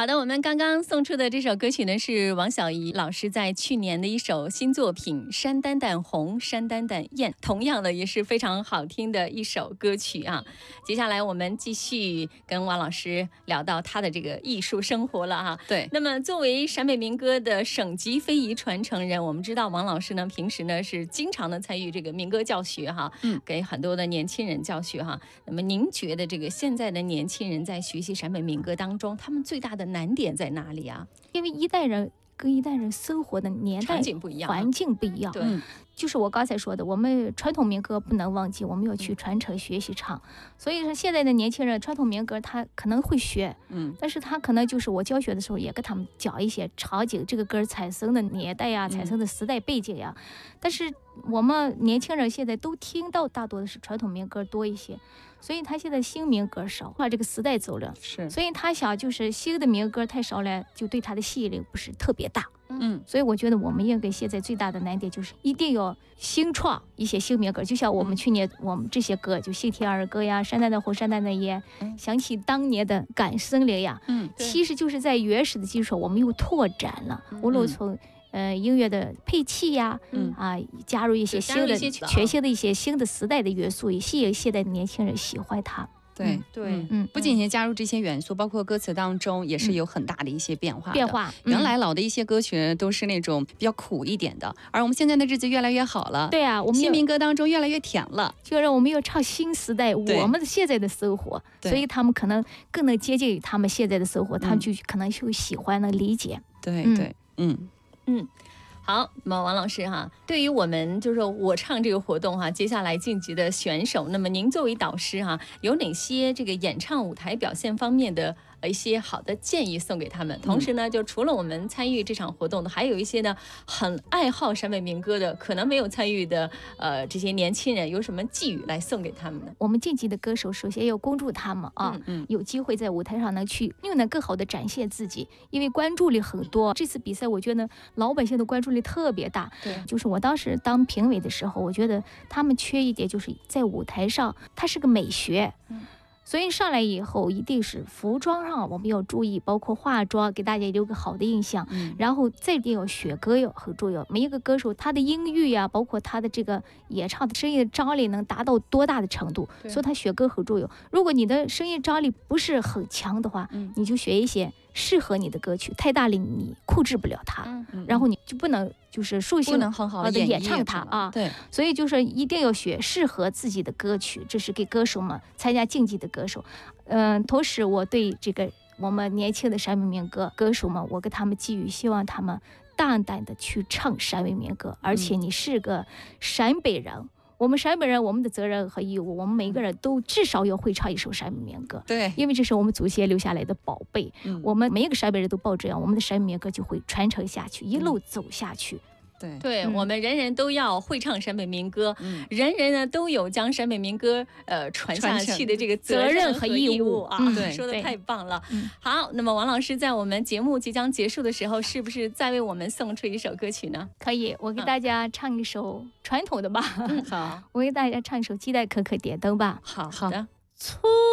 好的，我们刚刚送出的这首歌曲呢，是王小怡老师在去年的一首新作品《山丹丹红，山丹丹艳》，同样的也是非常好听的一首歌曲啊。接下来我们继续跟王老师聊到他的这个艺术生活了哈。 对， 那么作为陕北民歌的省级非遗传承人，我们知道王老师呢平时呢是经常的参与这个民歌教学哈，给很多的年轻人教学哈。那么您觉得这个现在的年轻人在学习陕北民歌当中，他们最大的难点在哪里啊？ 因为一代人跟一代人生活的年代环境不一样， 环境不一样。 对， 就是我刚才说的，我们传统民歌不能忘记，我们要去传承、学习唱。所以说，现在的年轻人传统民歌他可能会学，但是他可能就是我教学的时候也跟他们讲一些场景，这个歌产生的年代呀，产生的时代背景呀。但是我们年轻人现在都听到大多的是传统民歌多一些，所以他现在新民歌少，把这个时代走了， 是， 所以他想就是新的民歌太少了，就对他的吸引力不是特别大。所以我觉得我们应该现在最大的难点就是一定要新创一些新民歌，就像我们去年我们这些歌，就信天儿歌呀、山丹丹红、山丹丹艳，想起当年的感森林呀，其实就是在原始的基础上我们又拓展了，无论从音乐的配器呀，加入一些新的全新的一些新的时代的元素，也吸引现在的年轻人喜欢它。 对对， 不仅仅加入这些元素，包括歌词当中也是有很大的一些变化的。原来老的一些歌曲都是那种比较苦一点的，而我们现在的日子越来越好了。 对啊，我们新民歌当中越来越甜了， 就让我们要唱新时代我们的现在的生活，所以他们可能更能接近于他们现在的生活，他们就可能就喜欢能理解。 对对， 好，那么王老师哈，对于我们就是说我唱这个活动哈，接下来晋级的选手，那么您作为导师哈，有哪些这个演唱舞台表现方面的一些好的建议送给他们？同时呢，就除了我们参与这场活动的，还有一些呢很爱好陕北民歌的，可能没有参与的这些年轻人，有什么寄语来送给他们呢？ 我们晋级的歌手首先要恭祝他们啊，有机会在舞台上能去又能更好的展现自己，因为关注力很多。这次比赛我觉得老百姓的关注力特别大， 对， 就是我当时当评委的时候，我觉得他们缺一点，就是在舞台上它是个美学。所以上来以后一定是服装上我们要注意，包括化妆，给大家留个好的印象，然后再一定要选歌要很重要。每一个歌手他的音域呀，包括他的这个演唱的声音的张力能达到多大的程度，所以他选歌很重要。如果你的声音张力不是很强的话，你就选一些适合你的歌曲，太大力你控制不了它，然后你就不能就是顺性能很好的演唱它啊。 对， 所以就是一定要选适合自己的歌曲，这是给歌手们参加竞技的歌手。同时我对这个我们年轻的陕北民歌歌手们，我给他们寄予，希望他们大胆的去唱陕北民歌，而且你是个陕北人。我们陕北人，我们的责任和义务，我们每个人都至少要会唱一首陕北民歌。 对， 因为这是我们祖先留下来的宝贝。我们每一个陕北人都抱这样，我们的陕北民歌就会传承下去，一路走下去。 对，我们人人都要会唱陕北民歌，人人呢都有将陕北民歌传下去的这个责任和义务啊！ 对， 说的太棒了。好，那么王老师在我们节目即将结束的时候，是不是再为我们送出一首歌曲呢？ 可以，我给大家唱一首传统的吧。 好， 我给大家唱一首《鸡蛋可可点灯》吧。 好的。